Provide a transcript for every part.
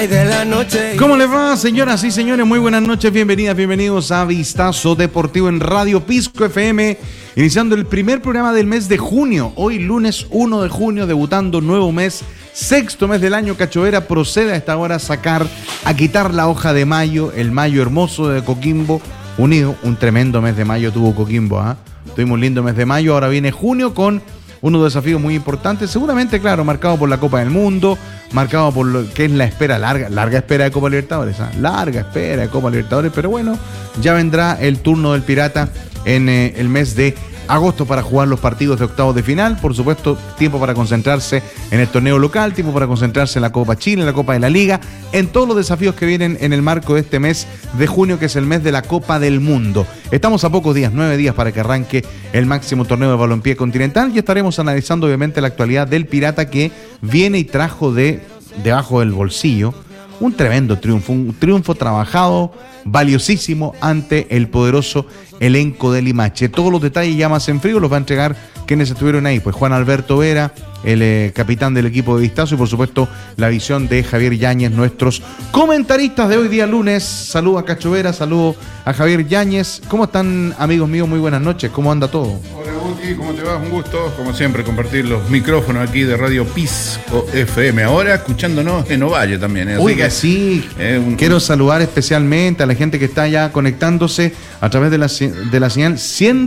y de la noche. ¿Cómo les va, señoras y señores? Muy buenas noches, bienvenidas, bienvenidos a Vistazo Deportivo en Radio Pisco FM, iniciando el primer programa del mes de junio. Hoy lunes 1 de junio, debutando nuevo mes, sexto mes del año. Cachovera procede a esta hora a quitar la hoja de mayo, el mayo hermoso de Coquimbo Unido. Un tremendo mes de mayo tuvo Coquimbo, ¿ah? Tuvimos un lindo mes de mayo, ahora viene junio con unos desafíos muy importantes, seguramente, claro, marcado por la Copa del Mundo, marcado por lo que es la espera, larga espera de Copa Libertadores, ¿eh? Larga espera de Copa Libertadores, pero bueno, ya vendrá el turno del Pirata en el mes de agosto para jugar los partidos de octavos de final. Por supuesto, tiempo para concentrarse en el torneo local, tiempo para concentrarse en la Copa Chile, en la Copa de la Liga, en todos los desafíos que vienen en el marco de este mes de junio, que es el mes de la Copa del Mundo. Estamos a pocos días, 9 días para que arranque el máximo torneo de balompié continental, y estaremos analizando obviamente la actualidad del Pirata, que viene y trajo debajo del bolsillo un tremendo triunfo, un triunfo trabajado, valiosísimo ante el poderoso elenco de Limache. Todos los detalles ya más en frío los va a entregar quienes estuvieron ahí, pues Juan Alberto Vera, el capitán del equipo de Vistazo, y por supuesto la visión de Javier Yáñez, nuestros comentaristas de hoy día lunes. Saludo a Cacho Vera, saludo a Javier Yáñez. ¿Cómo están, amigos míos? Muy buenas noches, ¿cómo anda todo? Hola Guti, ¿cómo te va? Un gusto, como siempre, compartir los micrófonos aquí de Radio Pisco FM. Ahora escuchándonos en Ovalle también. Oiga, sí, quiero saludar especialmente a la gente que está ya conectándose a través de la señal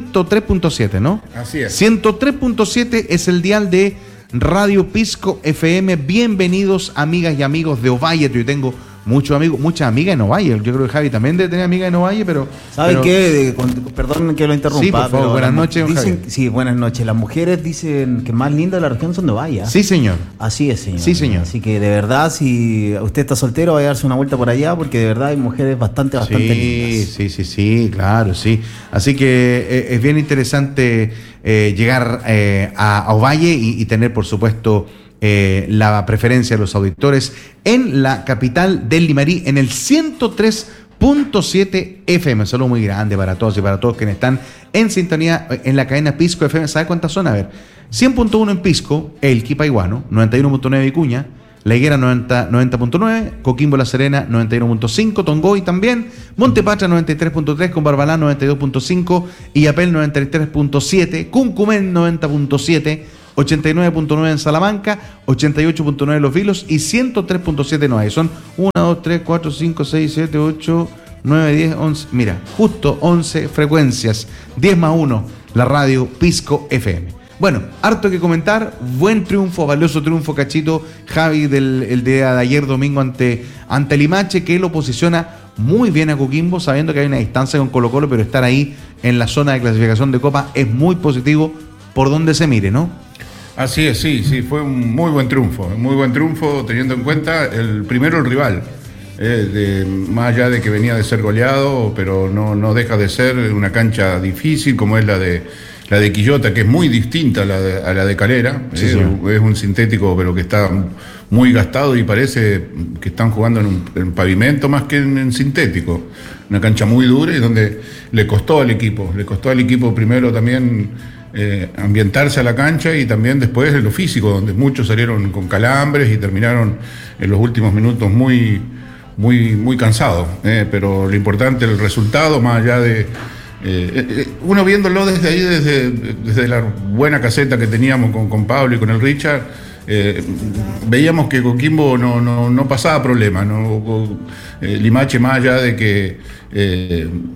103.7, ¿no? Así es. 103.7 es el dial de Radio Pisco FM. Bienvenidos, amigas y amigos de Ovalle. Yo tengo muchos amigos, muchas amigas en Ovalle. Yo creo que Javi también debe tener amigas en Ovalle, pero... ¿Sabe qué? Perdón que lo interrumpa. Sí, por favor, buenas noches, Javi. Sí, buenas noches. Las mujeres dicen que más linda de la región son de Ovalle. Sí, señor. Así es, señor. Sí, señor. Así que de verdad, si usted está soltero, vaya a darse una vuelta por allá, porque de verdad hay mujeres bastante lindas. Sí, claro, sí. Así que es bien interesante llegar a Ovalle y tener, por supuesto, la preferencia de los auditores en la capital del Limarí, en el 103.7 FM. Un saludo muy grande para todos y para todos quienes están en sintonía en la cadena Pisco FM. ¿Sabe cuántas son? A ver, 100.1 en Pisco, Elqui, Paiguano, 91.9 Vicuña, La Higuera 90.9, Coquimbo La Serena 91.5, Tongoy también, Montepatra 93.3, con Barbalá 92.5, Illapel 93.7, Cuncumén 90.7, 89.9 en Salamanca, 88.9 en Los Vilos y 103.7 en Ovalle. Son 1, 2, 3, 4, 5, 6, 7, 8, 9, 10, 11. Mira, justo 11 frecuencias. 10 más 1, la radio Pisco FM. Bueno, harto que comentar. Buen triunfo, valioso triunfo, Cachito, Javi, el día de ayer domingo ante Limache, que lo posiciona muy bien a Coquimbo, sabiendo que hay una distancia con Colo-Colo, pero estar ahí en la zona de clasificación de Copa es muy positivo por donde se mire, ¿no? Así es, sí, fue un muy buen triunfo teniendo en cuenta el rival, más allá de que venía de ser goleado, pero no deja de ser una cancha difícil como es la de Quillota, que es muy distinta a la de Calera. Sí, es un sintético, pero que está muy gastado y parece que están jugando en pavimento más que en sintético. Una cancha muy dura y donde le costó al equipo primero también ambientarse a la cancha, y también después en lo físico, donde muchos salieron con calambres y terminaron en los últimos minutos muy cansados. Pero lo importante, el resultado, más allá de... uno viéndolo desde ahí, desde la buena caseta que teníamos con Pablo y con el Richard, veíamos que Coquimbo no pasaba problemas, Limache, más allá de que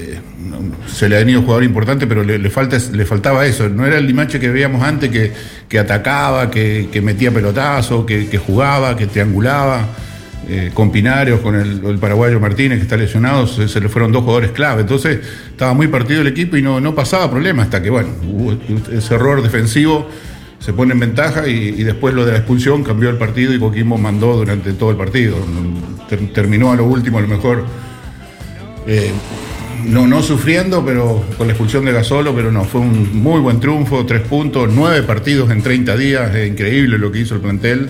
se le ha venido jugador importante, pero le faltaba eso. No era el Limache que veíamos antes, que atacaba, que metía pelotazo, que jugaba, que triangulaba. Con Pinarios, con el paraguayo Martínez, que está lesionado, se le fueron 2 jugadores clave. Entonces estaba muy partido el equipo y no pasaba problema, hasta que hubo ese error defensivo, se pone en ventaja, y después lo de la expulsión cambió el partido y Coquimbo mandó durante todo el partido. Terminó a lo último, a lo mejor no sufriendo, pero con la expulsión de Gasolo, pero no, fue un muy buen triunfo, 3 puntos, 9 partidos en 30 días, increíble lo que hizo el plantel.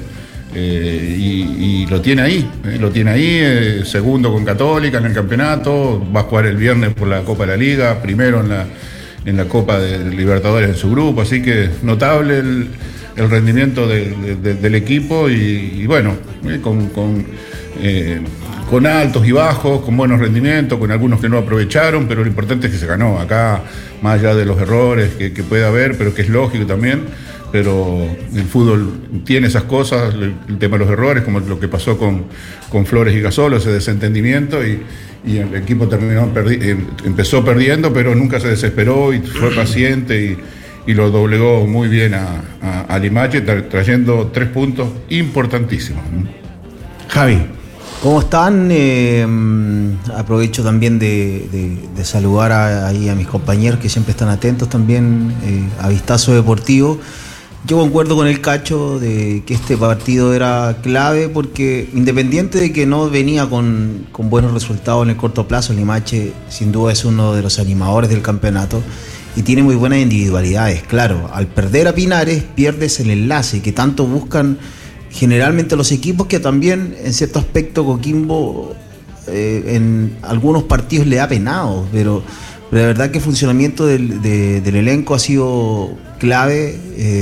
Y lo tiene ahí, segundo con Católica en el campeonato, va a jugar el viernes por la Copa de la Liga, primero en la Copa de Libertadores en su grupo, así que notable el rendimiento del equipo, y bueno, con altos y bajos, con buenos rendimientos, con algunos que no aprovecharon, pero lo importante es que se ganó. Acá, más allá de los errores que puede haber, pero que es lógico también, pero el fútbol tiene esas cosas, el tema de los errores, como lo que pasó con Flores y Gasol, ese desentendimiento, y el equipo empezó perdiendo, pero nunca se desesperó y fue paciente y lo doblegó muy bien a Limache, trayendo 3 puntos importantísimos. Javi, ¿cómo están? Aprovecho también de saludar ahí a mis compañeros que siempre están atentos también a Vistazo Deportivo. Yo concuerdo con el Cacho de que este partido era clave porque independiente de que no venía con buenos resultados en el corto plazo, Limache sin duda es uno de los animadores del campeonato y tiene muy buenas individualidades. Claro, al perder a Pinares pierdes el enlace que tanto buscan generalmente los equipos, que también en cierto aspecto Coquimbo en algunos partidos le ha penado, pero la verdad que el funcionamiento del elenco ha sido clave.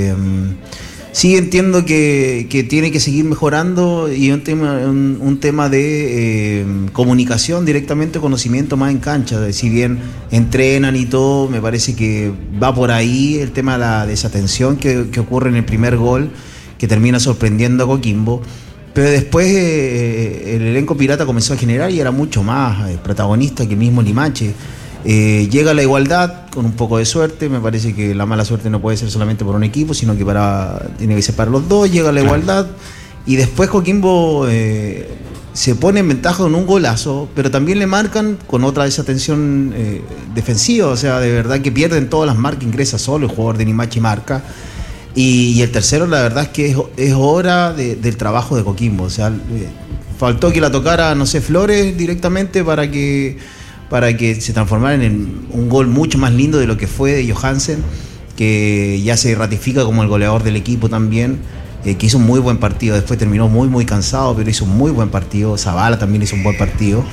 Sí entiendo que tiene que seguir mejorando y un tema de comunicación directamente, conocimiento más en cancha. Si bien entrenan y todo, me parece que va por ahí el tema de la desatención que ocurre en el primer gol, que termina sorprendiendo a Coquimbo. Pero después el elenco pirata comenzó a generar y era mucho más protagonista que el mismo Limache. Llega la igualdad con un poco de suerte. Me parece que la mala suerte no puede ser solamente por un equipo, sino que tiene que ser para los dos. Llega la igualdad y después Coquimbo se pone en ventaja con un golazo, pero también le marcan con otra desatención defensiva. O sea, de verdad que pierden todas las marcas, ingresa solo el jugador de Limache marca. Y el tercero, la verdad es que es hora del trabajo de Coquimbo. O sea, faltó que la tocara, no sé, Flores directamente para que se transformara en un gol mucho más lindo de lo que fue de Johansen, que ya se ratifica como el goleador del equipo también, que hizo un muy buen partido. Después terminó muy muy cansado, pero hizo un muy buen partido. Zavala también hizo un buen partido.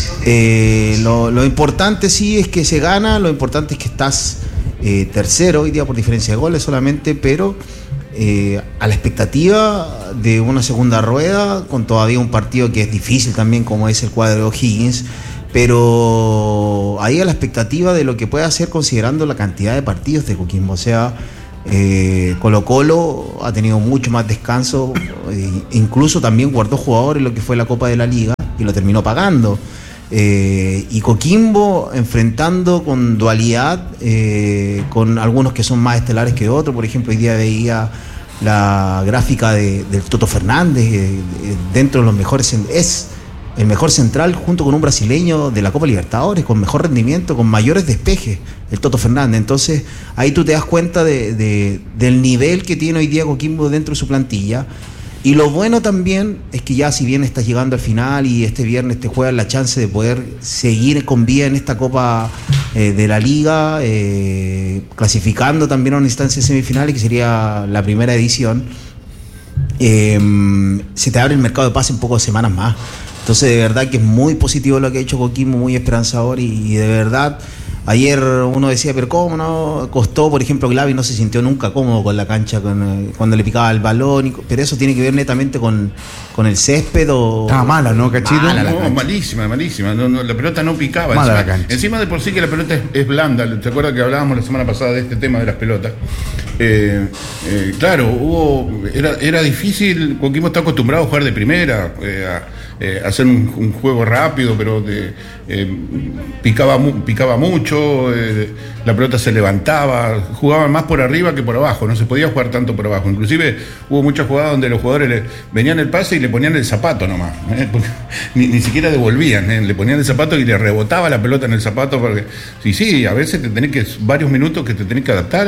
Lo importante sí es que se gana, lo importante es que estás tercero hoy día por diferencia de goles solamente, pero a la expectativa de una segunda rueda, con todavía un partido que es difícil también como es el cuadro de O'Higgins, pero ahí a la expectativa de lo que puede hacer considerando la cantidad de partidos de Coquimbo. O sea, Colo-Colo ha tenido mucho más descanso, incluso también guardó jugadores en lo que fue la Copa de la Liga y lo terminó pagando. Y Coquimbo enfrentando con dualidad, con algunos que son más estelares que otros. Por ejemplo, hoy día veía la gráfica del Toto Fernández, dentro de los mejores, es el mejor central junto con un brasileño de la Copa Libertadores, con mejor rendimiento, con mayores despejes, el Toto Fernández. Entonces ahí tú te das cuenta del nivel que tiene hoy día Coquimbo dentro de su plantilla. Y lo bueno también es que ya, si bien estás llegando al final y este viernes te juegan la chance de poder seguir con vida en esta Copa de la Liga, clasificando también a una instancia de semifinales, que sería la primera edición, se te abre el mercado de pase en pocas semanas más. Entonces, de verdad que es muy positivo lo que ha hecho Coquimbo, muy esperanzador, y de verdad, ayer uno decía, pero ¿cómo no? Costó, por ejemplo, Glavi no se sintió nunca cómodo con la cancha cuando le picaba el balón, pero eso tiene que ver netamente con el césped o... Estaba mala, ¿no, Cachito? Malísima. No, la pelota no picaba. Encima de por sí que la pelota es blanda. ¿Te acuerdas que hablábamos la semana pasada de este tema de las pelotas? Claro, era difícil. Coquimbo está acostumbrado a jugar de primera, hacer un juego rápido, pero picaba mucho, la pelota se levantaba, jugaban más por arriba que por abajo, no se podía jugar tanto por abajo. Inclusive hubo muchas jugadas donde los jugadores venían el pase y le ponían el zapato nomás, ni siquiera devolvían, le ponían el zapato y le rebotaba la pelota en el zapato, porque sí, a veces varios minutos que te tenés que adaptar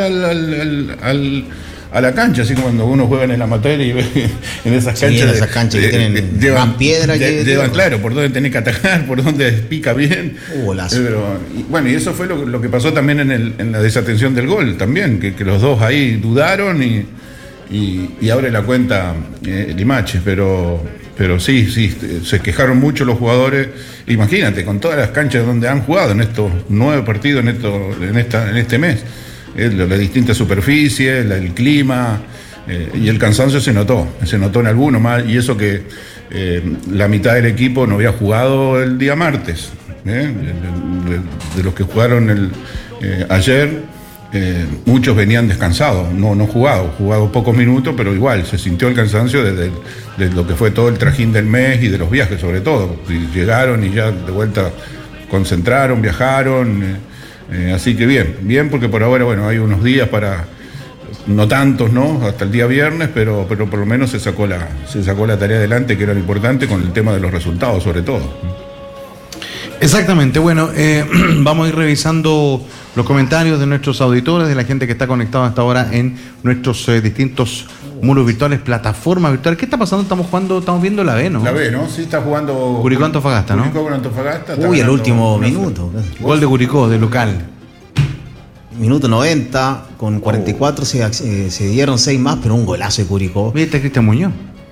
a la cancha, así como cuando uno juega en el amateur y ve en esas canchas. Sí, en esas canchas que tienen más piedra que... Llevan, claro, por dónde tenés que atacar, por dónde pica bien. Y eso fue lo que pasó también en la desatención del gol, también, que los dos ahí dudaron y abre la cuenta Limache, pero sí, se quejaron mucho los jugadores. Imagínate, con todas las canchas donde han jugado en estos 9 partidos en este mes. La distinta superficie, el clima, y el cansancio se notó en algunos más, y eso que la mitad del equipo no había jugado el día martes, de los que jugaron ayer, muchos venían descansados, no jugado pocos minutos, pero igual se sintió el cansancio de lo que fue todo el trajín del mes y de los viajes sobre todo, y llegaron y ya de vuelta concentraron, viajaron, así que bien, porque por ahora, bueno, hay unos días para, no tantos, ¿no? Hasta el día viernes, pero por lo menos se sacó la tarea adelante, que era lo importante, con el tema de los resultados sobre todo. Exactamente, bueno, vamos a ir revisando los comentarios de nuestros auditores, de la gente que está conectada hasta ahora en nuestros distintos muros virtuales, plataformas virtuales. ¿Qué está pasando? Estamos viendo la B, ¿no? La B, ¿no? Sí, está jugando Curicó Antofagasta, ¿no? Curicó con Antofagasta. Uy, el último minuto. Gol de Curicó, de local. Minuto 90, con 44 se dieron 6 más, pero un golazo de Curicó. Mira, está Cristian Muñoz,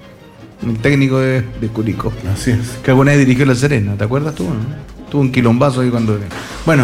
el técnico de Curicó. Así es. Que alguna vez dirigió La Serena, ¿te acuerdas tú? ¿No? Tuvo un quilombazo ahí cuando... Bueno...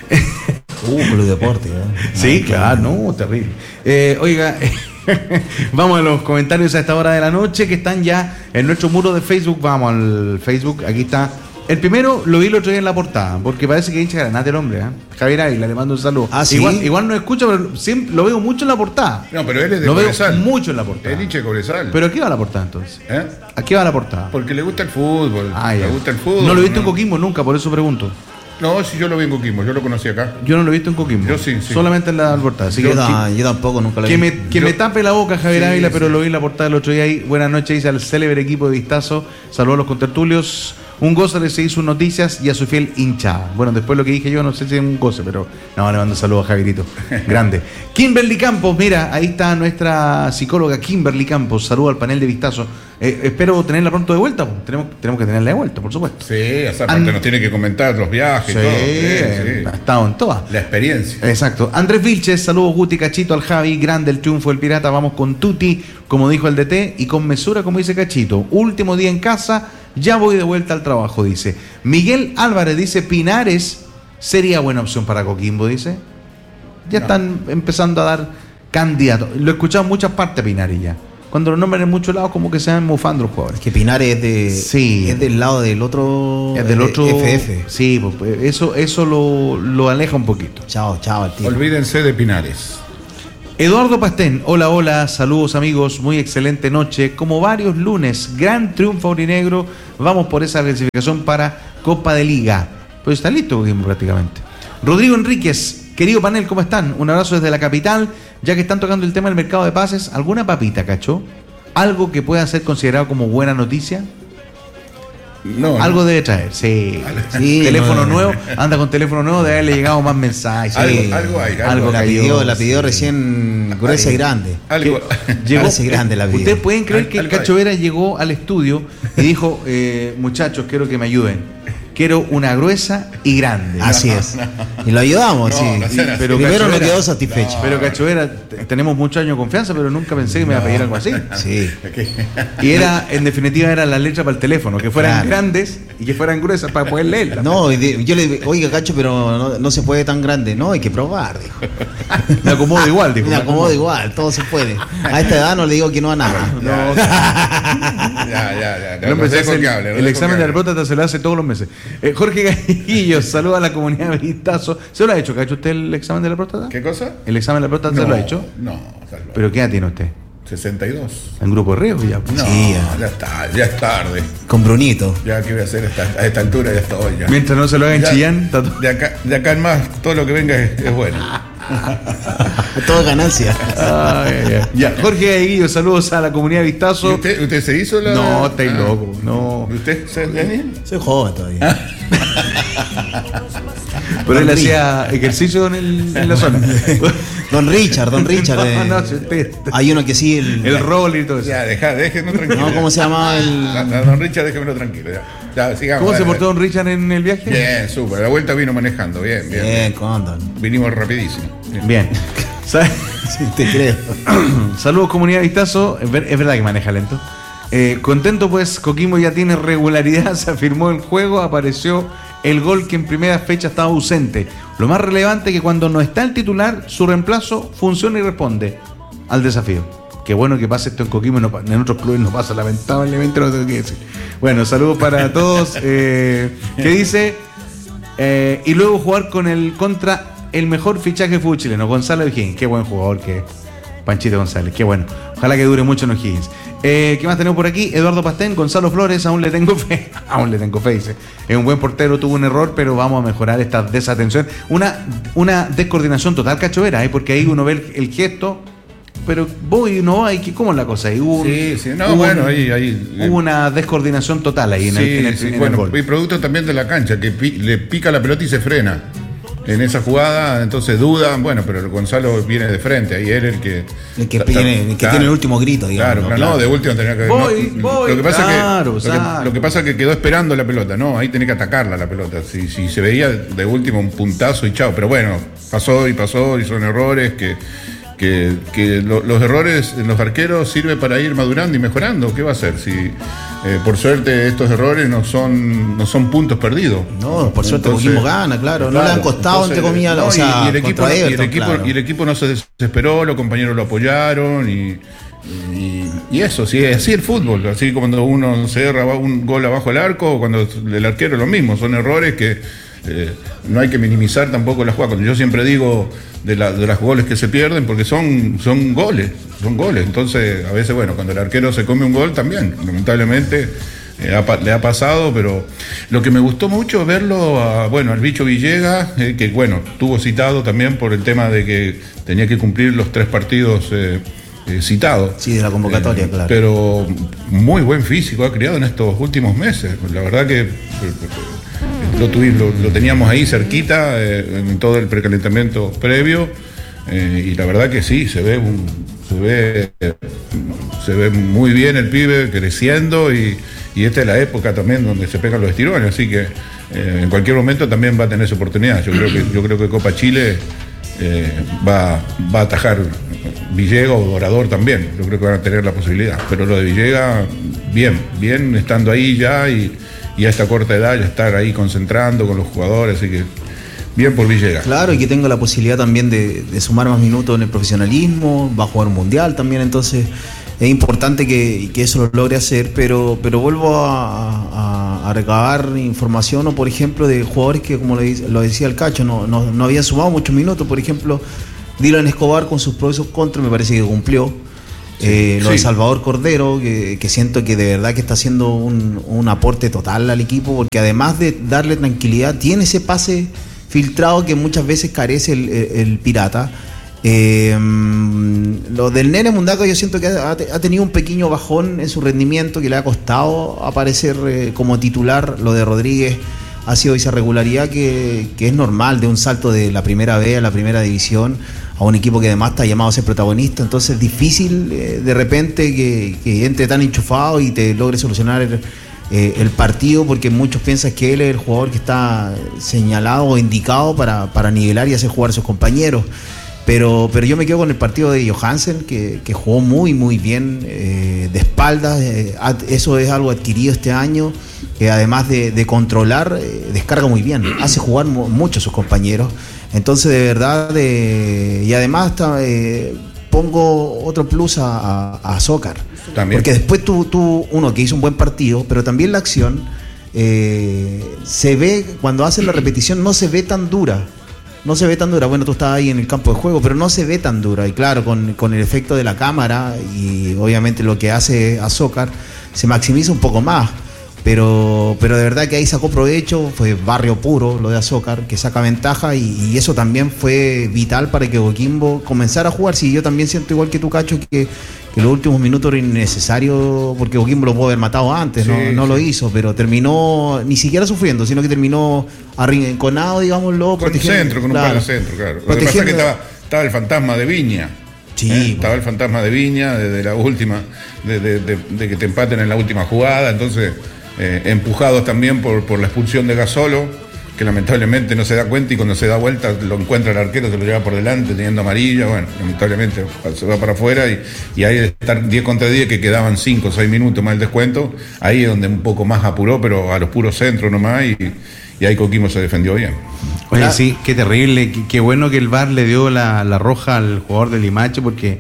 Club Deporte, Sí, claro, no, terrible. Oiga, vamos a los comentarios a esta hora de la noche que están ya en nuestro muro de Facebook. Vamos al Facebook, aquí está. El primero lo vi el otro día en la portada, porque parece que hincha Granate el hombre, ¿eh? Javier Ávila, le mando un saludo. ¿Ah, sí? Igual no escucha, pero siempre lo veo mucho en la portada. No, pero él es de Lo veo Cobresal. mucho en la portada. Es hincha de Cobresal. ¿Pero a qué va la portada entonces? ¿Eh? ¿A qué va la portada? Porque le gusta el fútbol. Ya. Le gusta el fútbol. No lo he visto en Coquimbo nunca, por eso pregunto. No, sí, yo lo vi en Coquimbo, yo lo conocí acá. Yo no lo he visto en Coquimbo. Yo sí. Solamente en la portada. Así Yo que tampoco, nunca lo vi. me tape la boca Javier Sí, Ávila, sí. pero lo vi en la portada el otro día ahí. Buenas noches, dice al célebre equipo de Vistazo. Saludos a los contertulios. Un goce de seguir sus noticias y a su fiel hinchada. Bueno, después lo que dije yo, no sé si es un goce, pero no, le mando saludos a Javierito. Grande. Kimberly Campos, mira, ahí está nuestra psicóloga Kimberly Campos. Saludos al panel de Vistazo. Espero tenerla pronto de vuelta. Tenemos que tenerla de vuelta, por supuesto. Sí, esa parte nos tiene que comentar los viajes y todo. Sí, ha estado en todas. La experiencia. Exacto. Andrés Vilches, saludos Guti, Cachito, al Javi, grande el triunfo del Pirata, vamos con Tuti, como dijo el DT, y con mesura, como dice Cachito. Último día en casa, ya voy de vuelta al trabajo, dice. Miguel Álvarez dice, Pinares sería buena opción para Coquimbo, dice. Ya están empezando a dar candidatos. Lo he escuchado en muchas partes, Pinares ya. Cuando lo nombran en muchos lados, como que se van mufando los jugadores. Es que Pinares es del lado del otro. Es del otro FF. Sí, pues eso lo aleja un poquito. Chao, el tío. Olvídense de Pinares. Eduardo Pastén, hola, saludos amigos, muy excelente noche. Como varios lunes, gran triunfo aurinegro. Vamos por esa clasificación para Copa de Liga. Pues está listo prácticamente. Rodrigo Enríquez, querido panel, ¿cómo están? Un abrazo desde la capital. Ya que están tocando el tema del mercado de pases, ¿alguna papita, cacho? ¿Algo que pueda ser considerado como buena noticia? No. Algo debe traer, sí. Teléfono nuevo, anda con teléfono nuevo, debe haberle llegado más mensajes. Sí. Algo hay. La pidió recién gruesa y grande. Algo. Gruesa y grande la pidió. ¿Ustedes pueden creer que el Cacho Vera llegó al estudio y dijo, muchachos, quiero que me ayuden? Quiero una gruesa y grande. Así es. Y lo ayudamos, sí. Pero primero no Cacho quedó satisfecho. Pero Cacho Vera, tenemos muchos años de confianza, pero nunca pensé que me iba a pedir algo así. Sí. Y en definitiva, era la letra para el teléfono, que fueran grandes y que fueran gruesas para poder leerla. No, yo le digo, oiga, Cacho, pero no se puede tan grande. No, hay que probar, dijo. Me acomodo igual, dijo. Me acomodo igual, todo se puede. A esta edad no le digo que no a nada. Ya. No empecé a hacer el examen de la próstata se lo hace todos los meses. Jorge Gallillo, saluda a la comunidad de Vistazo. ¿Se lo ha hecho? ¿Ha hecho usted el examen de la próstata? ¿Qué cosa? ¿El examen de la próstata se lo ha hecho? No. ¿Pero qué edad tiene usted? 62. ¿En grupo de riesgo ya? No, Sí, ya es tarde. Con Brunito. Ya que voy a hacer a esta altura ya estoy ya. Mientras no se lo hagan Ya, Chillán, está todo. de acá en más, todo lo que venga es bueno. Todo ganancia. Ya, Jorge Gallillo, saludos a la comunidad de ¿Y Vistazo. usted se hizo la.? No, estáis loco. No. ¿Y usted, Daniel? Soy joven todavía. Pero él hacía ejercicio en la zona. Don Richard. No, si usted. Hay uno que sí, El roller y todo eso. Ya, déjenme tranquilo. No, ¿cómo se llama Don Richard, déjenmelo tranquilo. Ya, sigamos. ¿Cómo se dale, portó Don Richard en el viaje? Bien, súper. La vuelta vino manejando. Bien. Bien, Condon. Vinimos rapidísimo. Bien. Sí, te creo. Saludos, comunidad de Vistazo. Es verdad que maneja lento. Contento, pues, Coquimbo ya tiene regularidad, se afirmó el juego, apareció el gol que en primera fecha estaba ausente. Lo más relevante es que cuando no está el titular, su reemplazo funciona y responde al desafío. Qué bueno que pase esto en Coquimbo, en otros clubes no pasa, lamentablemente lo tengo que decir. Bueno, saludos para todos. ¿Qué dice? Y luego jugar contra el mejor fichaje de fútbol chileno, Gonzalo O'Higgins. Qué buen jugador que es Panchito González, qué bueno. Ojalá que dure mucho en O'Higgins. ¿Qué más tenemos por aquí? Eduardo Pastén, Gonzalo Flores, aún le tengo fe. Aún le tengo fe, dice. Es un buen portero, tuvo un error, pero vamos a mejorar esta desatención. Una descoordinación total, Cachovera, porque ahí uno ve el gesto, pero voy y no va, ¿cómo es la cosa? Ahí hubo hubo una descoordinación total ahí en el gol. Y producto también de la cancha, que le pica la pelota y se frena. En esa jugada, entonces dudan, pero Gonzalo viene de frente, ahí era el que tiene el último grito, digamos. Claro, no, de último tenía que... Lo que pasa es que quedó esperando la pelota, ¿no? Ahí tenía que atacarla la pelota. Si se veía de último un puntazo y chao, pero bueno, pasó y son errores que los errores en los arqueros sirve para ir madurando y mejorando. ¿Qué va a hacer? Si por suerte estos errores no son puntos perdidos. No, por suerte Coquimbo gana, claro. No le han costado, entre comillas, y el equipo no se desesperó, los compañeros lo apoyaron y eso, sí, así el fútbol. Así como cuando uno se erra un gol abajo del arco, cuando el arquero es lo mismo. Son errores que no hay que minimizar tampoco la jugada. Yo siempre digo de las goles que se pierden, porque son goles. Entonces, a veces, cuando el arquero se come un gol también, lamentablemente le ha pasado, pero lo que me gustó mucho verlo al Bicho Villegas, que estuvo citado también por el tema de que tenía que cumplir los 3 partidos citados. Sí, de la convocatoria, claro. Pero muy buen físico ha creado en estos últimos meses. La verdad que lo teníamos ahí cerquita en todo el precalentamiento previo, y la verdad que sí, se ve muy bien el pibe creciendo, y esta es la época también donde se pegan los estirones, así que en cualquier momento también va a tener su oportunidad. Yo creo que Copa Chile va a atajar Villegas o Dorador también. Yo creo que van a tener la posibilidad, pero lo de Villegas bien estando ahí ya, y a esta corta edad ya estar ahí concentrando con los jugadores, así que bien por Villegas. Claro, y que tenga la posibilidad también de sumar más minutos en el profesionalismo, va a jugar un mundial también, entonces es importante que eso lo logre hacer, pero vuelvo a recabar información, o por ejemplo de jugadores que, como lo decía el Cacho, no habían sumado muchos minutos. Por ejemplo, Dylan Escobar con sus procesos contra me parece que cumplió. Lo de Salvador Cordero, que siento que de verdad que está haciendo un aporte total al equipo, porque además de darle tranquilidad, tiene ese pase filtrado que muchas veces carece el Pirata. Lo del Nene Mundaca, yo siento que ha tenido un pequeño bajón en su rendimiento, que le ha costado aparecer como titular. Lo de Rodríguez ha sido esa regularidad que es normal, de un salto de la primera B a la primera división, a un equipo que además está llamado a ser protagonista. Entonces es difícil de repente que entre tan enchufado y te logre solucionar el partido, porque muchos piensan que él es el jugador que está señalado o indicado para nivelar y hacer jugar a sus compañeros. Pero yo me quedo con el partido de Johansen, que jugó muy muy bien de espaldas. Eso es algo adquirido este año, que además de controlar, descarga muy bien, hace jugar mucho a sus compañeros. Entonces, de verdad, y además pongo otro plus a Zócar. También. Porque después tú uno que hizo un buen partido, pero también la acción se ve, cuando hacen la repetición, no se ve tan dura. Bueno, tú estabas ahí en el campo de juego, pero no se ve tan dura. Y claro, con el efecto de la cámara y obviamente lo que hace a Zócar, se maximiza un poco más. Pero de verdad que ahí sacó provecho, fue barrio puro lo de Azócar, que saca ventaja, y eso también fue vital para que Coquimbo comenzara a jugar. Sí, yo también siento igual que tú, Cacho, que los últimos minutos era innecesario, porque Coquimbo lo pudo haber matado antes, no lo hizo, pero terminó ni siquiera sufriendo, sino que terminó arrinconado, digámoslo. Con un par de centro, claro. Lo que pasa es que estaba el fantasma de Viña. Sí, estaba el fantasma de Viña desde la última, de que te empaten en la última jugada, entonces... empujados también por la expulsión de Gasolo, que lamentablemente no se da cuenta, y cuando se da vuelta lo encuentra el arquero, se lo lleva por delante teniendo amarilla. Bueno, lamentablemente se va para afuera, y ahí de estar 10 contra 10, que quedaban 5 o 6 minutos más el descuento, ahí es donde un poco más apuró, pero a los puros centros nomás, y ahí Coquimbo se defendió bien. Oye, sí, qué terrible, qué bueno que el VAR le dio la roja al jugador de Limache, porque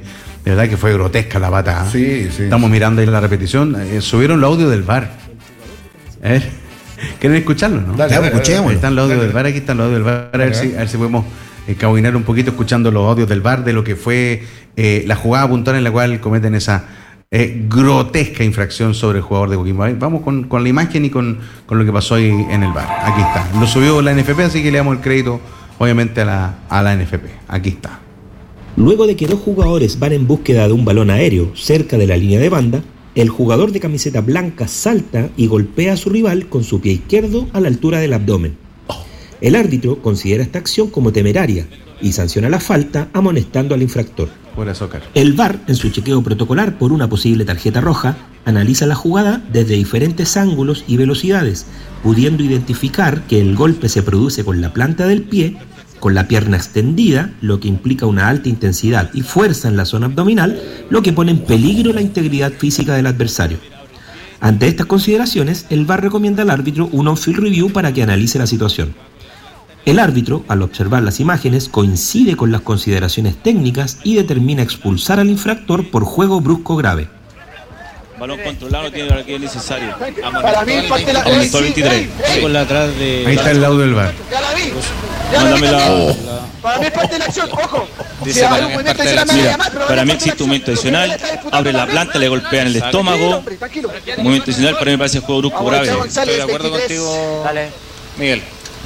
De verdad que fue grotesca la patada. Sí. Estamos mirando ahí la repetición. Subieron los audios del VAR. ¿Quieren escucharlo, no? Dale, escuchémoslo. Están los audios del VAR, aquí están los audios del VAR. A ver si podemos cabinar un poquito escuchando los audios del VAR de lo que fue la jugada puntual en la cual cometen esa grotesca infracción sobre el jugador de Coquimbo. Vamos con la imagen y con lo que pasó ahí en el VAR. Aquí está. Lo subió la NFP, así que le damos el crédito, obviamente, a la NFP. Aquí está. Luego de que dos jugadores van en búsqueda de un balón aéreo cerca de la línea de banda, el jugador de camiseta blanca salta y golpea a su rival con su pie izquierdo a la altura del abdomen. El árbitro considera esta acción como temeraria y sanciona la falta amonestando al infractor. El VAR, en su chequeo protocolar por una posible tarjeta roja, analiza la jugada desde diferentes ángulos y velocidades, pudiendo identificar que el golpe se produce con la planta del pie, con la pierna extendida, lo que implica una alta intensidad y fuerza en la zona abdominal, lo que pone en peligro la integridad física del adversario. Ante estas consideraciones, el VAR recomienda al árbitro un on-field review para que analice la situación. El árbitro, al observar las imágenes, coincide con las consideraciones técnicas y determina expulsar al infractor por juego brusco grave. Balón controlado, tiene la que es necesario. Para mí, parte la 23. Con la atrás de. Ahí está el audio del VAR. Ya la vi. Mándame la. Para mí es parte de la acción, ojo. Dice para mí existe un movimiento adicional, abre la planta, le golpea en el estómago. Un movimiento adicional para mí me parece juego brusco grave. Estoy de acuerdo contigo, Miguel.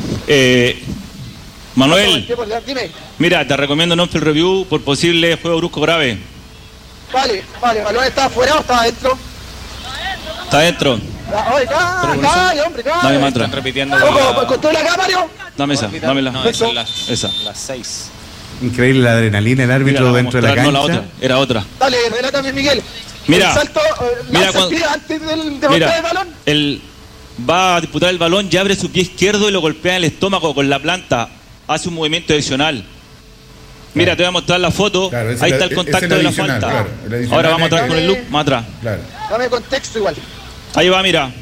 Manuel, mira, te recomiendo un on-field review por posible juego brusco grave. Vale, ¿balón está afuera o está adentro? Está adentro. Hombre, Dame mantra. Están repitiendo. Ojo, ¿control acá, Mario? Dame esa, dámela. No, esa. Las 6. Increíble la adrenalina, el árbitro Mira, dentro de la cancha. No, la otra, era otra. Dale, relátame, Miguel. Mira, el salto, mira cuando, antes de golpear el balón. Él va a disputar el balón y abre su pie izquierdo y lo golpea en el estómago con la planta. Hace un movimiento adicional. Mira, te voy a mostrar la foto. Claro, ahí está el contacto de la falta. Claro, ahora vamos atrás con el loop, más atrás. Claro. Dame contexto igual. Ahí va, mira.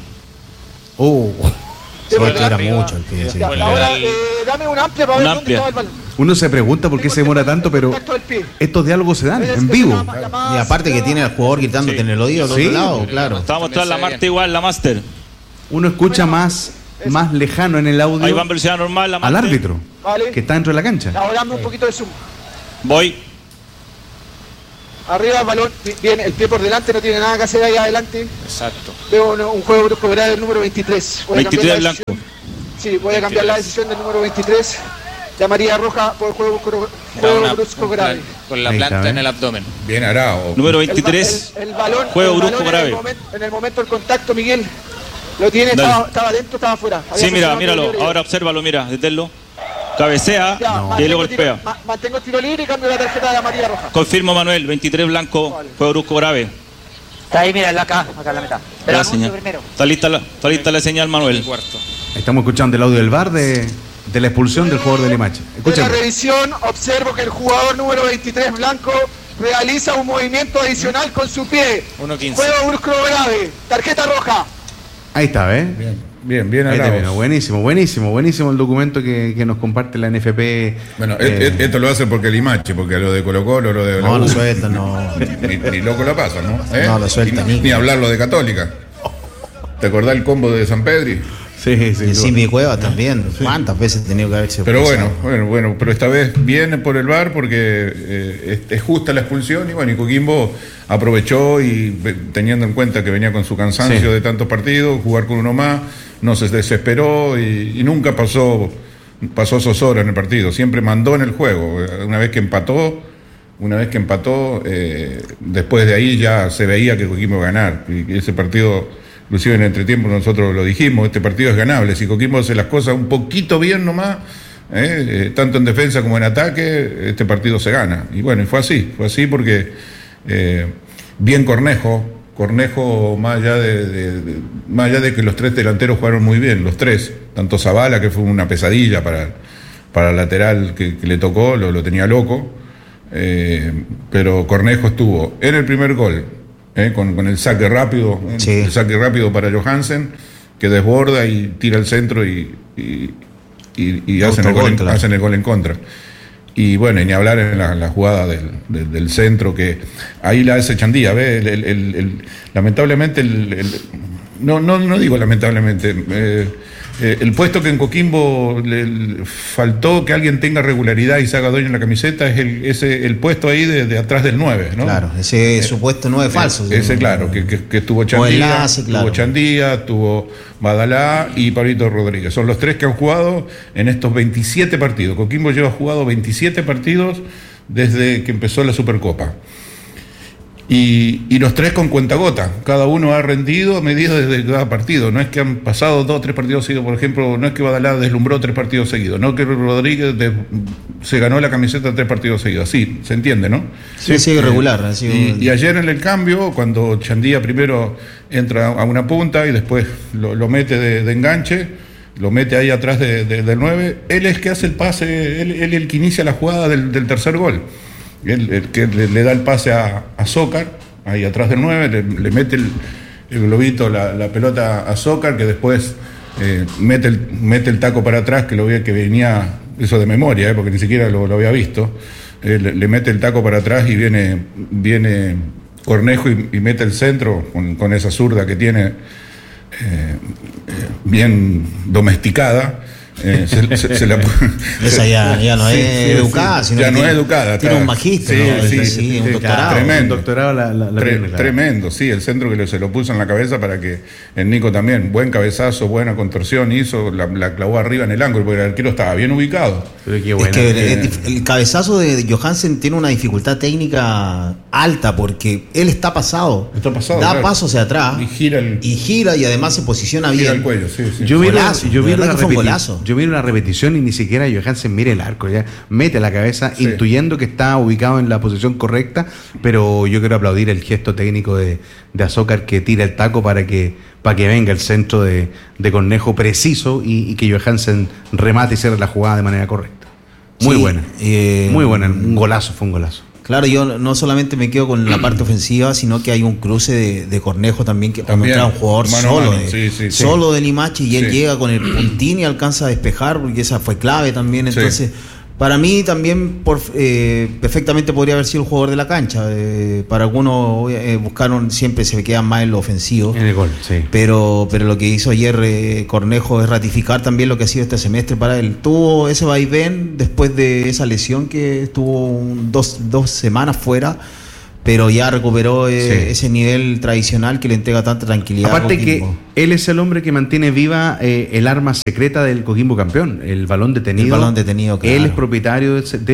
Se va a tirar mucho el pie. Sí. Ahora, dame un amplia para ver dónde estaba el balón. Uno se pregunta por qué se demora tanto, pero estos diálogos se dan en vivo. Y aparte que tiene al jugador gritándote en el oído al otro lado, claro. Te va a mostrar la Marta igual, la Master. Uno escucha más lejano en el audio. Ahí va en velocidad normal, la Master, al árbitro, que está dentro de la cancha. Ahora dame un poquito de zoom. Voy. Arriba el balón, bien, el pie por delante, no tiene nada que hacer ahí adelante. Exacto. Veo un juego brusco grave del número 23. 23 blanco. Sí, voy a cambiar la decisión del número 23. Llamaría roja por juego brusco grave. Con la planta en el abdomen. Bien arado. Número 23. El balón, juego brusco grave. En el momento del contacto, Miguel, lo tiene, estaba dentro, estaba afuera. Sí, míralo. Ahora obsérvalo, mira, deténlo. Cabecea y le golpea. Mantengo tiro libre y cambio la tarjeta de amarilla roja. Confirmo, Manuel, 23 blanco, vale. Juego brusco grave. Está ahí, mira, acá en la mitad. La señal. Está lista la señal, Manuel. Estamos escuchando el audio del VAR de la expulsión del jugador de Limache. En la revisión observo que el jugador número 23 blanco realiza un movimiento adicional con su pie. 1-15. Juego brusco grave. Tarjeta roja. Ahí está, ¿eh? Bien arado. Buenísimo el documento que nos comparte la NFP. Bueno, esto lo hace porque el Limache, porque lo de Colo-Colo, lo de... No, lo suelta, no. Ni loco lo pasa, ¿no? No, lo suelta. Ni hablarlo de Católica. ¿Te acordás el combo de San Pedri? Sí. Y Simi Cueva también. ¿Cuántas veces he tenido que haberse Pero bueno, pero esta vez viene por el VAR porque es justa la expulsión y bueno, y Coquimbo aprovechó y teniendo en cuenta que venía con su cansancio de tantos partidos, jugar con uno más, no se desesperó y nunca pasó zozobra en el partido, siempre mandó en el juego. Una vez que empató, después de ahí ya se veía que Coquimbo iba a ganar y ese partido... Inclusive en el entretiempo nosotros lo dijimos, este partido es ganable. Si Coquimbo hace las cosas un poquito bien nomás, tanto en defensa como en ataque, este partido se gana. Y bueno, fue así porque bien Cornejo más allá de que los tres delanteros jugaron muy bien, los tres, tanto Zavala, que fue una pesadilla para el lateral que le tocó, lo tenía loco, pero Cornejo estuvo en el primer gol, con el saque rápido, el saque rápido para Johansen, que desborda y tira el centro y hacen el gol en contra. Y bueno, y ni hablar en la jugada del centro, que ahí la hace Chandía, ¿ve? Lamentablemente, no digo lamentablemente, el puesto que en Coquimbo le faltó que alguien tenga regularidad y se haga dueño en la camiseta es el puesto ahí de atrás del 9, ¿no? Claro, ese supuesto 9 falso. Ese, claro, que tuvo Chandía, tuvo Chandía, tuvo Badalá y Pablito Rodríguez. Son los tres que han jugado en estos 27 partidos. Coquimbo lleva jugado 27 partidos desde que empezó la Supercopa. Y los tres con cuentagota, cada uno ha rendido a medida de cada partido. No es que han pasado 2 o 3 partidos seguidos, por ejemplo, no es que Badalá deslumbró 3 partidos seguidos, no que Rodríguez se ganó la camiseta 3 partidos seguidos. Sí, se entiende, ¿no? Sí, irregular. Y ayer en el cambio, cuando Chandía primero entra a una punta y después lo mete de enganche, lo mete ahí atrás del 9, él es que hace el pase, él es el que inicia la jugada del tercer gol. El que le da el pase a Zócar, ahí atrás del 9, le mete el globito, la pelota a Zócar, que después mete el taco para atrás, que lo vi que venía, eso de memoria, porque ni siquiera lo había visto. Le mete el taco para atrás y viene Cornejo y mete el centro con esa zurda que tiene bien domesticada. Esa ya no es educada, sino ya no es educada. Tiene un magíster, un doctorado. Tremendo. Un doctorado Tremendo, sí, el centro que se lo puso en la cabeza para que el Nico también, buen cabezazo, buena contorsión hizo, la clavó arriba en el ángulo, porque el arquero estaba bien ubicado. Pero qué bueno, es que el cabezazo de Johansen tiene una dificultad técnica alta, porque él está pasado, da paso hacia atrás y gira y además se posiciona bien. Gira el cuello, sí. Yo vi una repetición y ni siquiera Johansen mira el arco, ya mete la cabeza intuyendo que está ubicado en la posición correcta, pero yo quiero aplaudir el gesto técnico de Azócar, que tira el taco para que venga el centro de Cornejo preciso y que Johansen remate y cierre la jugada de manera correcta. Muy buena, un golazo, fue un golazo. Claro, yo no solamente me quedo con la parte ofensiva, sino que hay un cruce de Cornejo también, que cuando entra un jugador solo de Limache y él llega con el puntín y alcanza a despejar, porque esa fue clave también. Entonces, para mí también perfectamente podría haber sido el jugador de la cancha. Para algunos buscaron, siempre se quedan más en lo ofensivo. En el gol, sí. Pero lo que hizo ayer Cornejo es ratificar también lo que ha sido este semestre para él. Tuvo ese vaivén después de esa lesión que estuvo dos semanas fuera, pero ya recuperó ese nivel tradicional que le entrega tanta tranquilidad. Aparte que él es el hombre que mantiene viva el arma secreta del Coquimbo campeón, el balón detenido. El balón detenido, claro. Él es propietario de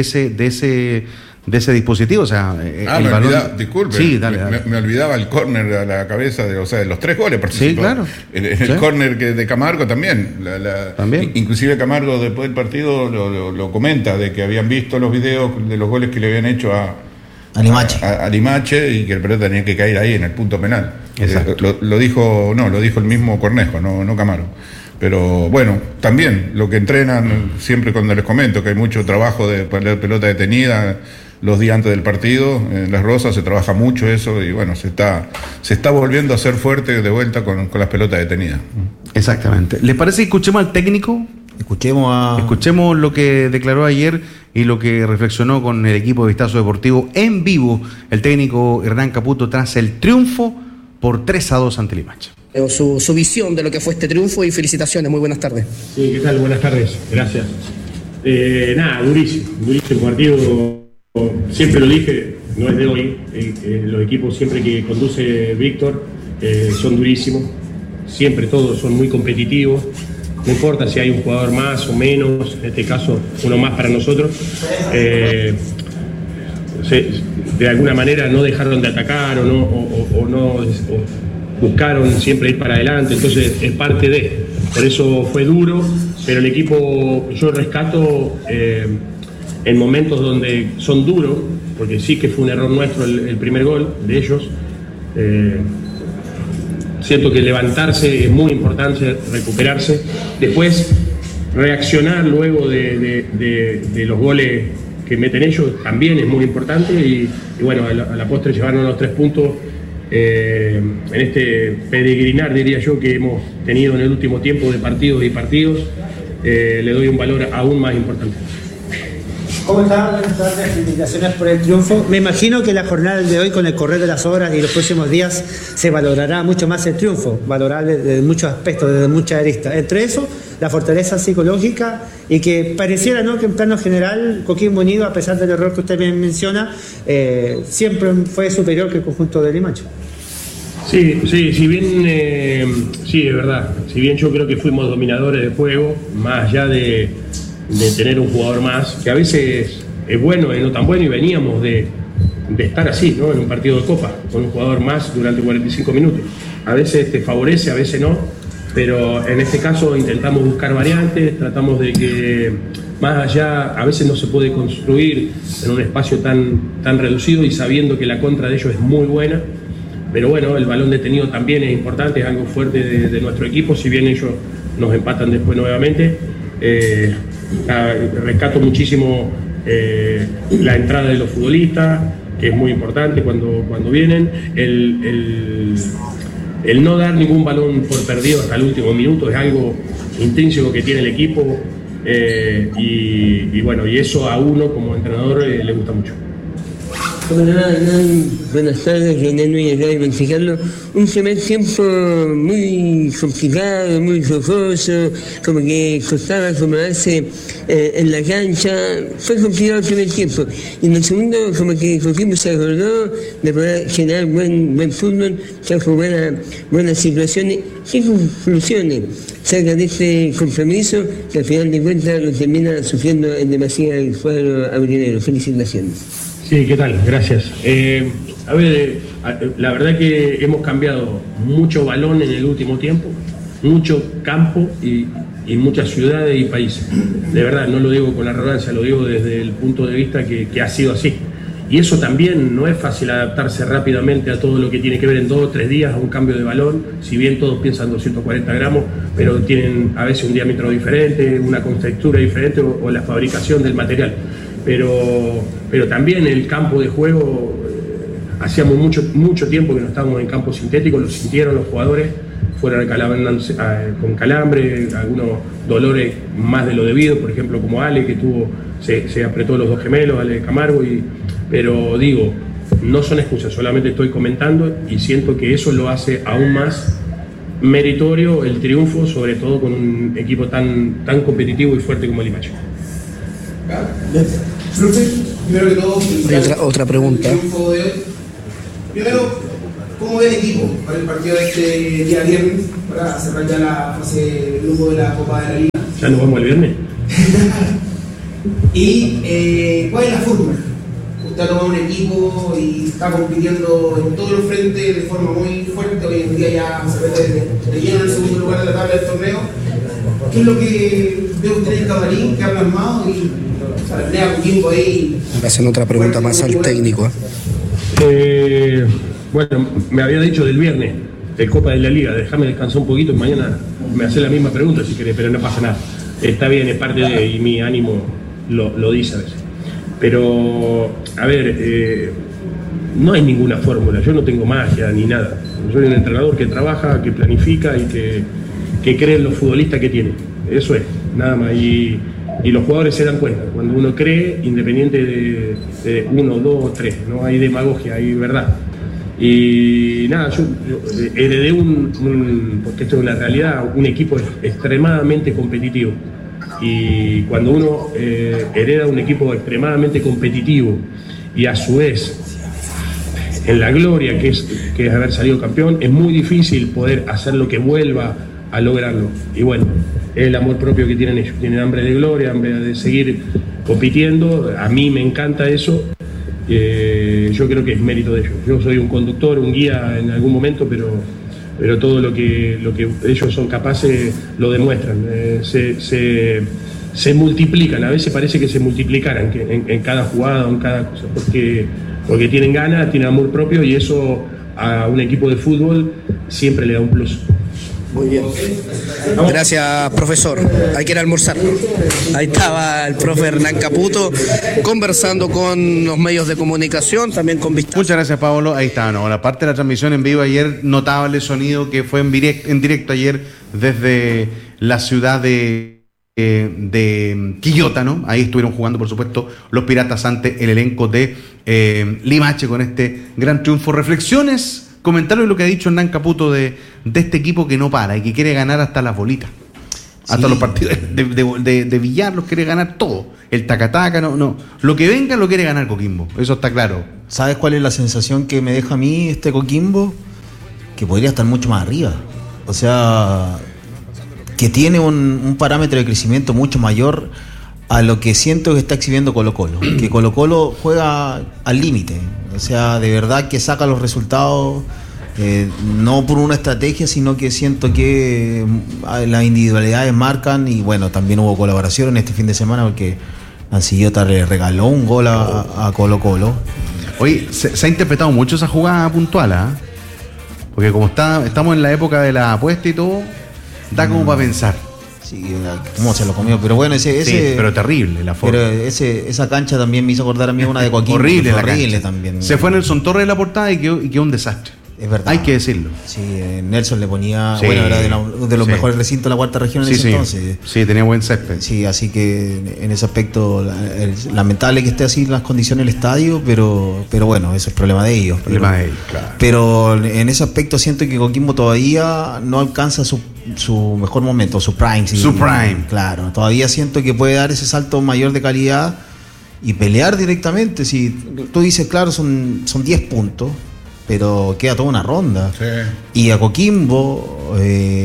ese dispositivo, o sea, el balón. Disculpe, sí, dale. Me olvidaba el córner a la cabeza de los 3 goles participó. Sí, claro. El córner de Camargo también. También. Inclusive Camargo después del partido lo comenta, de que habían visto los videos de los goles que le habían hecho a Limache y que el pelota tenía que caer ahí en el punto penal. Lo dijo el mismo Cornejo, no Camargo. Pero bueno, también lo que entrenan, siempre cuando les comento que hay mucho trabajo de pelota detenida los días antes del partido, en Las Rosas se trabaja mucho eso y bueno, se está volviendo a ser fuerte de vuelta con las pelotas detenidas. Exactamente. ¿Les parece que escuchemos al técnico? Escuchemos lo que declaró ayer y lo que reflexionó con el equipo de Vistazo Deportivo en vivo el técnico Hernán Caputo tras el triunfo por 3-2 ante Limache. Su visión de lo que fue este triunfo y felicitaciones, muy buenas tardes. Sí, ¿qué tal? Buenas tardes, gracias. Durísimo partido, siempre lo dije, no es de hoy, los equipos siempre que conduce Víctor son durísimos, siempre todos son muy competitivos. No importa si hay un jugador más o menos, en este caso uno más para nosotros, de alguna manera no dejaron de atacar o buscaron siempre ir para adelante, entonces es parte de, por eso fue duro, pero el equipo yo rescato en momentos donde son duros, porque sí que fue un error nuestro el primer gol de ellos. Siento que levantarse es muy importante, recuperarse. Después, reaccionar luego de los goles que meten ellos también es muy importante. Y bueno, a la postre llevarnos los 3 puntos en este peregrinar, diría yo, que hemos tenido en el último tiempo de partidos y partidos, le doy un valor aún más importante. ¿Cómo están? Buenas tardes, felicitaciones por el triunfo. Me imagino que la jornada de hoy, con el correr de las horas y los próximos días, se valorará mucho más el triunfo, valorarle desde muchos aspectos, desde muchas aristas. Entre eso, la fortaleza psicológica y que pareciera, ¿no?, que en plano general Coquimbo Unido, a pesar del error que usted bien menciona, siempre fue superior que el conjunto de Limache. Sí, si bien, sí, es verdad. Si bien yo creo que fuimos dominadores de juego, más allá de tener un jugador más, que a veces es bueno y no tan bueno, y veníamos de estar así, ¿no?, en un partido de Copa, con un jugador más durante 45 minutos. A veces te favorece, a veces no, pero en este caso intentamos buscar variantes, tratamos de que más allá, a veces no se puede construir en un espacio tan reducido y sabiendo que la contra de ellos es muy buena. Pero bueno, el balón detenido también es importante, es algo fuerte de nuestro equipo, si bien ellos nos empatan después nuevamente. Rescato muchísimo la entrada de los futbolistas, que es muy importante cuando vienen. El no dar ningún balón por perdido hasta el último minuto es algo intrínseco que tiene el equipo, y bueno, y eso a uno como entrenador le gusta mucho. Buenas tardes, René Núñez, Radio Montecarlo. Un primer tiempo muy complicado, muy rocoso, como que costaba acomodarse en la cancha. Fue complicado el primer tiempo. Y en el segundo, como que Coquimbo se acordó de poder generar buen fútbol, trajo buenas situaciones. ¿Qué conclusiones sacan de este compromiso que al final de cuentas lo termina sufriendo en demasía el cuadro aurinegro? Felicitaciones. Sí, ¿qué tal? Gracias. A ver, la verdad que hemos cambiado mucho balón en el último tiempo, mucho campo y muchas ciudades y países. De verdad, no lo digo con arrogancia, lo digo desde el punto de vista que ha sido así. Y eso también no es fácil adaptarse rápidamente a todo lo que tiene que ver en 2 o 3 días a un cambio de balón, si bien todos piensan 240 gramos, pero tienen a veces un diámetro diferente, una contextura diferente o la fabricación del material. Pero también el campo de juego, hacíamos mucho tiempo que no estábamos en campo sintético, lo sintieron los jugadores, fueron con calambre, algunos dolores más de lo debido, por ejemplo como Ale, que se apretó los 2 gemelos, Ale Camargo, pero digo, no son excusas, solamente estoy comentando y siento que eso lo hace aún más meritorio el triunfo, sobre todo con un equipo tan competitivo y fuerte como el Limache. Primero que todo, otra pregunta. Primero, ¿cómo ve el equipo para el partido de este día viernes, para cerrar ya la fase de grupo de la Copa de la Liga? ¿Ya nos vamos el viernes? ¿Y cuál es la fórmula? Usted ha tomado un equipo y está compitiendo en todos los frentes de forma muy fuerte. Hoy en día ya se ve de lleno en el segundo lugar de la tabla del torneo. ¿Qué es lo que ve usted en el camarín que ha plasmado y planea Coquimbo ahí? Me hacen otra pregunta más al técnico. Bueno, me había dicho del viernes, de Copa de la Liga, déjame descansar un poquito y mañana me hace la misma pregunta si querés, pero no pasa nada. Está bien, es parte de, y mi ánimo lo dice a veces. Pero, a ver, no hay ninguna fórmula, yo no tengo magia ni nada. Soy un entrenador que trabaja, que planifica y que cree en los futbolistas que tiene. Eso es, nada más. Y los jugadores se dan cuenta, cuando uno cree, independiente de 1, 2 o 3, no hay demagogia, hay verdad. Y nada, yo heredé porque esto es una realidad, un equipo extremadamente competitivo. Y cuando uno hereda un equipo extremadamente competitivo y a su vez en la gloria que es haber salido campeón, es muy difícil poder hacer lo que vuelva a lograrlo. Y bueno, es el amor propio que tienen ellos, tienen hambre de gloria, hambre de seguir compitiendo. A mí me encanta eso. Yo creo que es mérito de ellos. Yo soy un conductor, un guía en algún momento, pero todo lo que ellos son capaces lo demuestran. Se multiplican, a veces parece que se multiplicaran en cada jugada o en cada cosa, porque tienen ganas, tienen amor propio y eso a un equipo de fútbol siempre le da un plus. Muy bien. Gracias, profesor. Hay que ir a almorzar. Ahí estaba el profe Hernán Caputo conversando con los medios de comunicación, también con Vistazo. Muchas gracias, Pablo. Ahí está, ¿no? La parte de la transmisión en vivo ayer, notable sonido que fue en directo ayer desde la ciudad de de Quillota, ¿no? Ahí estuvieron jugando, por supuesto, los Piratas ante el elenco de Limache con este gran triunfo. Reflexiones, comentarios de lo que ha dicho Hernán Caputo de este equipo que no para y que quiere ganar hasta las bolitas. Hasta los partidos de billar los quiere ganar todo. El tacataca, no. Lo que venga lo quiere ganar Coquimbo. Eso está claro. ¿Sabes cuál es la sensación que me deja a mí este Coquimbo? Que podría estar mucho más arriba. O sea, que tiene un parámetro de crecimiento mucho mayor a lo que siento que está exhibiendo Colo-Colo. Que Colo-Colo juega al límite. O sea, de verdad que saca los resultados. No por una estrategia, sino que siento que las individualidades marcan. Y bueno, también hubo colaboración en este fin de semana porque Ancillota le regaló un gol a Colo-Colo. Oye, se ha interpretado mucho esa jugada puntual, ¿eh? Porque como estamos en la época de la apuesta y todo, da como para pensar. Sí, cómo se lo comió, pero bueno, sí, pero terrible la forma. Pero esa cancha también me hizo acordar a mí una de Coquimbo. Horrible también. Se fue Nelson Torres de la portada y quedó un desastre. Es verdad. Hay que decirlo. Sí, Nelson le ponía... Sí, bueno, era de los mejores recintos de la cuarta región en ese entonces. Sí, tenía buen césped. Sí, así que en ese aspecto lamentable que esté así las condiciones del estadio, pero bueno, ese es problema de ellos. Claro. Pero en ese aspecto siento que Coquimbo todavía no alcanza su mejor momento, su prime. Sí, su prime. Claro, todavía siento que puede dar ese salto mayor de calidad y pelear directamente. Si tú dices, claro, son 10 puntos, pero queda toda una ronda. Sí. Y a Coquimbo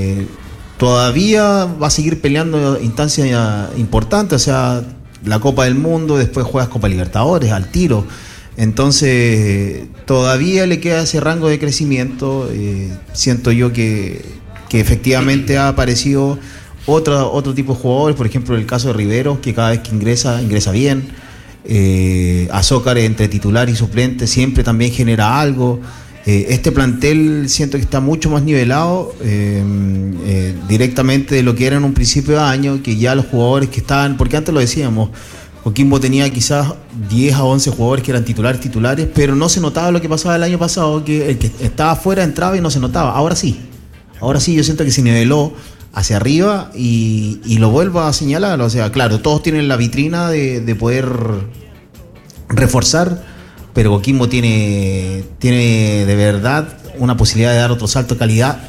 todavía va a seguir peleando instancias importantes, o sea, la Copa del Mundo, después juegas Copa Libertadores al tiro. Entonces todavía le queda ese rango de crecimiento. Siento yo que efectivamente ha aparecido otro tipo de jugadores, por ejemplo el caso de Riveros, que cada vez que ingresa bien. Azócar entre titular y suplente siempre también genera algo. Este plantel siento que está mucho más nivelado directamente de lo que era en un principio de año, que ya los jugadores que estaban, porque antes lo decíamos, Coquimbo tenía quizás 10 a 11 jugadores que eran titulares, pero no se notaba lo que pasaba el año pasado, que el que estaba afuera entraba y no se notaba. Ahora sí, yo siento que se niveló hacia arriba y lo vuelvo a señalar. O sea, claro, todos tienen la vitrina de poder reforzar, pero Coquimbo tiene de verdad una posibilidad de dar otro salto de calidad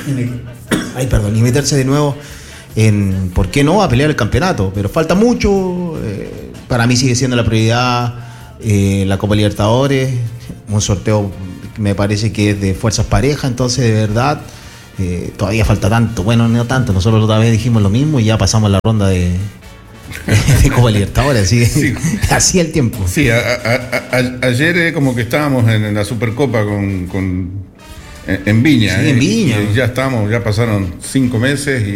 y meterse de nuevo en, ¿por qué no?, a pelear el campeonato. Pero falta mucho. Para mí sigue siendo la prioridad la Copa Libertadores, un sorteo me parece que es de fuerzas parejas, entonces de verdad todavía falta tanto. Bueno, no tanto, nosotros otra vez dijimos lo mismo y ya pasamos la ronda de Copa Libertadores, así, sí. Así el tiempo. Sí, ayer como que estábamos en la Supercopa en Viña. Sí, en Viña. Y ya pasaron 5 meses